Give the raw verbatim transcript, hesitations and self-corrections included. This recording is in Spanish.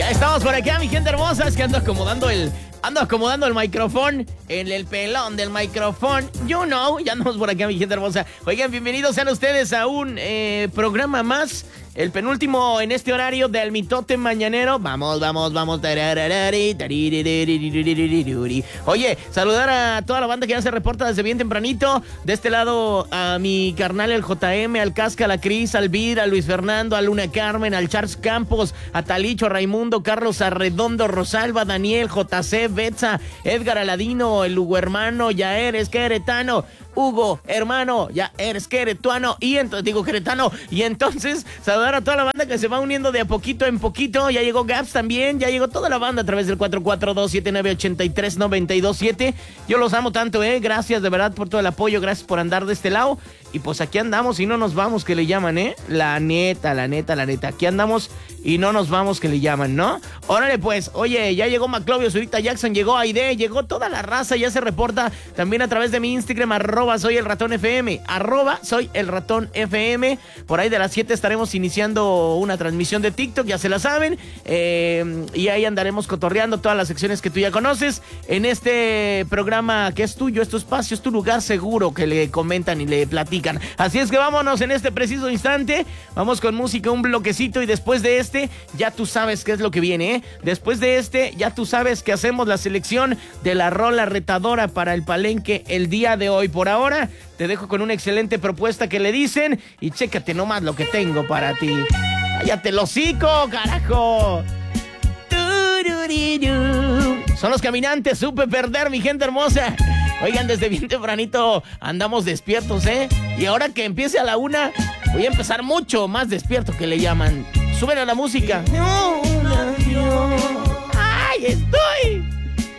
Ya estamos por acá, mi gente hermosa. Es que ando acomodando el... Ando acomodando el micrófono en el pelón del micrófono. You know, ya andamos por acá, mi gente hermosa. Oigan, bienvenidos sean ustedes a un eh, programa más. El penúltimo en este horario del mitote mañanero. Vamos, vamos, vamos. Oye, saludar a toda la banda que ya se reporta desde bien tempranito. De este lado a mi carnal el J M, al Casca, a la Cris, al Vir, a Luis Fernando, a Luna Carmen, al Charles Campos, a Talicho, a Raimundo, Carlos Arredondo, Rosalba, Daniel, J C, Betsa, Edgar Aladino, el Hugo hermano, ya eres queretano. Hugo, hermano, ya eres queretuano, y entonces, digo queretano, y entonces saludar a toda la banda que se va uniendo de a poquito en poquito. Ya llegó Gaps también, ya llegó toda la banda a través del cuatro cuatro dos, siete nueve ocho tres, nueve dos siete. Yo los amo tanto, eh, gracias de verdad por todo el apoyo, gracias por andar de este lado, y pues aquí andamos y no nos vamos, que le llaman, eh, la neta, la neta, la neta, aquí andamos y no nos vamos, que le llaman, ¿no? Órale pues, oye, ya llegó Maclovio, Zurita Jackson, llegó Aide, llegó toda la raza, ya se reporta también a través de mi Instagram, arroba soy el ratón F M, arroba soy el ratón F M. Por ahí de las siete estaremos iniciando una transmisión de TikTok, ya se la saben, eh, y ahí andaremos cotorreando todas las secciones que tú ya conoces en este programa que es tuyo, es tu espacio, es tu lugar seguro, que le comentan y le platican. Así es que vámonos en este preciso instante, vamos con música, un bloquecito, y después de este ya tú sabes qué es lo que viene, ¿eh? Después de este ya tú sabes que hacemos la selección de la rola retadora para el palenque el día de hoy. Por ahora te dejo con una excelente propuesta que le dicen, y chécate nomás lo que tengo para ti. ¡Cállate el hocico, carajo! Son los Caminantes, supe perder, mi gente hermosa. Oigan, desde bien tempranito andamos despiertos, ¿eh? Y ahora que empiece a la una, voy a empezar mucho más despierto, que le llaman. Súbele a la música. ¡Ay, esto!